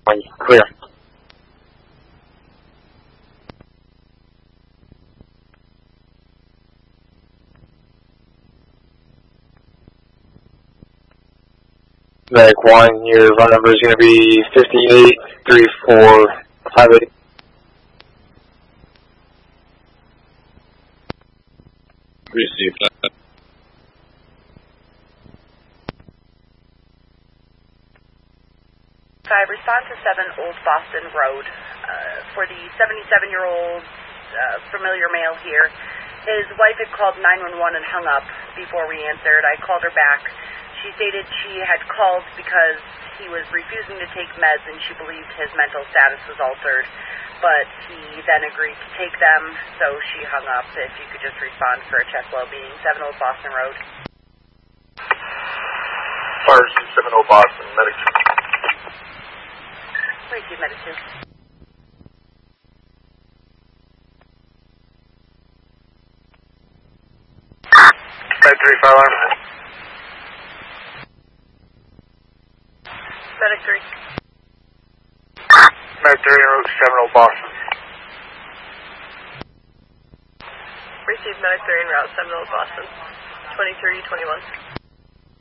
Clear. Medic 1, your run number is going to be 583458. Receive that. Respond to 7 Old Boston Road. For the 77-year-old familiar male here, his wife had called 911 and hung up before we answered. I called her back. She stated she had called because he was refusing to take meds and she believed his mental status was altered. But he then agreed to take them, so she hung up. If you could just respond for a check well-being, 7 Old Boston Road. Fire 7 Old Boston, medic 2. Receive medic 2. Med 3, fire alarm. Medic 3. Med 3 en route 7 Old Boston. Receive medic 3 en route 7 Old Boston. 2321.